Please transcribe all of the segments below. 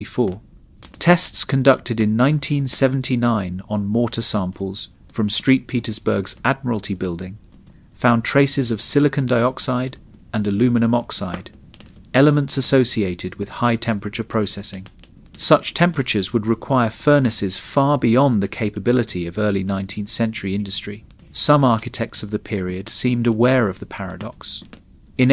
1974. Tests conducted in 1979 on mortar samples from St. Petersburg's Admiralty Building found traces of silicon dioxide and aluminum oxide, elements associated with high-temperature processing. Such temperatures would require furnaces far beyond the capability of early 19th century industry. Some architects of the period seemed aware of the paradox. In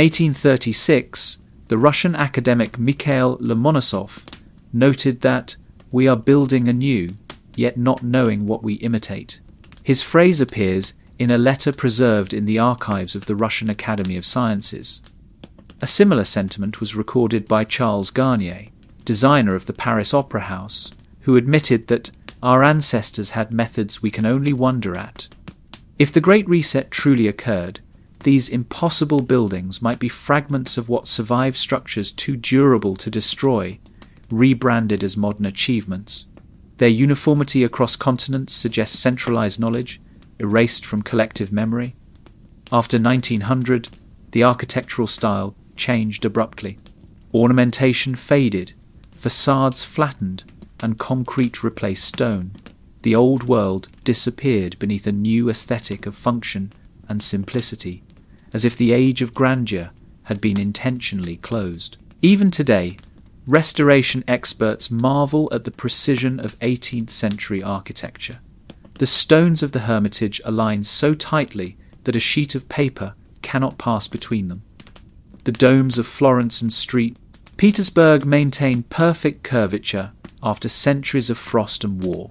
1836, the Russian academic Mikhail Lomonosov noted that "we are building anew, yet not knowing what we imitate." His phrase appears in a letter preserved in the archives of the Russian Academy of Sciences. A similar sentiment was recorded by Charles Garnier, designer of the Paris Opera House, who admitted that our ancestors had methods we can only wonder at. If the Great Reset truly occurred, these impossible buildings might be fragments of what survived structures too durable to destroy, rebranded as modern achievements. Their uniformity across continents suggests centralized knowledge, erased from collective memory. After 1900, the architectural style changed abruptly. Ornamentation faded, facades flattened, and concrete replaced stone. The old world disappeared beneath a new aesthetic of function and simplicity, as if the age of grandeur had been intentionally closed. Even today, restoration experts marvel at the precision of 18th century architecture. The stones of the Hermitage align so tightly that a sheet of paper cannot pass between them. The domes of Florence and St. Petersburg maintain perfect curvature after centuries of frost and war.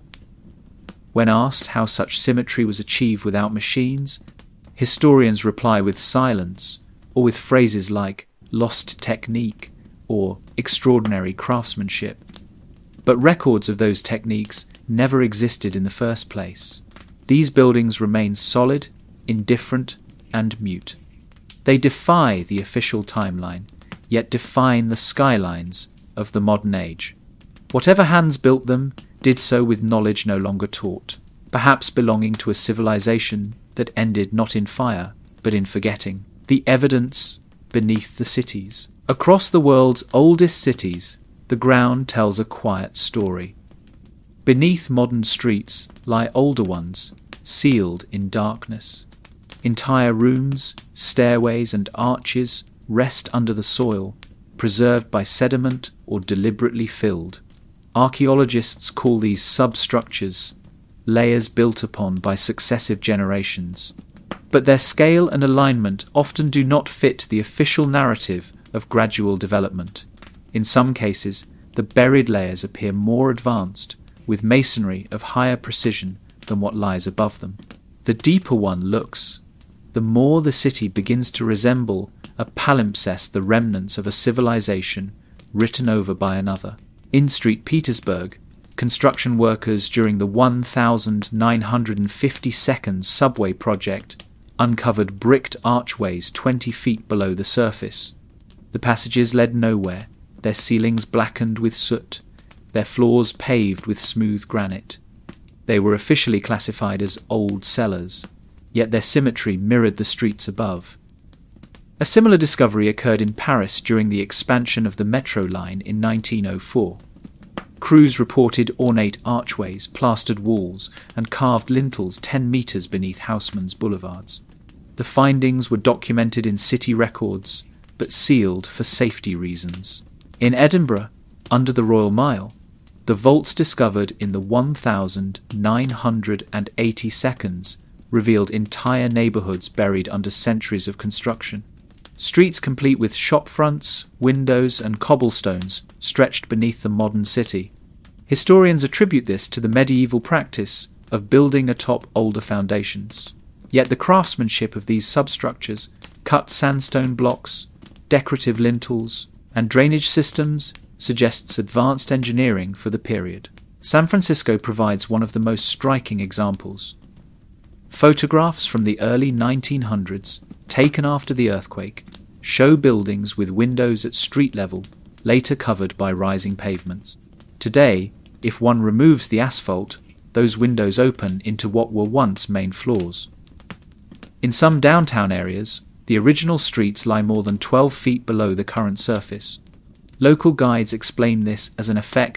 When asked how such symmetry was achieved without machines, historians reply with silence, or with phrases like "lost technique" or "extraordinary craftsmanship." But records of those techniques never existed in the first place. These buildings remain solid, indifferent, and mute. They defy the official timeline, yet define the skylines of the modern age. Whatever hands built them did so with knowledge no longer taught, perhaps belonging to a civilization that ended not in fire, but in forgetting. The evidence beneath the cities. Across the world's oldest cities, the ground tells a quiet story. Beneath modern streets lie older ones, sealed in darkness. Entire rooms, stairways, and arches rest under the soil, preserved by sediment or deliberately filled. Archaeologists call these substructures, layers built upon by successive generations. But their scale and alignment often do not fit the official narrative of gradual development. In some cases, the buried layers appear more advanced, with masonry of higher precision than what lies above them. The deeper one looks, the more the city begins to resemble a palimpsest, the remnants of a civilization written over by another. In St. Petersburg, construction workers during the 1952nd subway project uncovered bricked archways 20 feet below the surface. The passages led nowhere, their ceilings blackened with soot, their floors paved with smooth granite. They were officially classified as old cellars, yet their symmetry mirrored the streets above. A similar discovery occurred in Paris during the expansion of the metro line in 1904. Crews reported ornate archways, plastered walls, and carved lintels 10 meters beneath Haussmann's boulevards. The findings were documented in city records, but sealed for safety reasons. In Edinburgh, under the Royal Mile, the vaults discovered in the 1980 seconds revealed entire neighbourhoods buried under centuries of construction. Streets complete with shop fronts, windows, and cobblestones stretched beneath the modern city. Historians attribute this to the medieval practice of building atop older foundations. Yet the craftsmanship of these substructures, cut sandstone blocks, decorative lintels, and drainage systems suggests advanced engineering for the period. San Francisco provides one of the most striking examples. Photographs from the early 1900s, taken after the earthquake, show buildings with windows at street level, later covered by rising pavements. Today, if one removes the asphalt, those windows open into what were once main floors. In some downtown areas, the original streets lie more than 12 feet below the current surface. Local guides explain this as an effect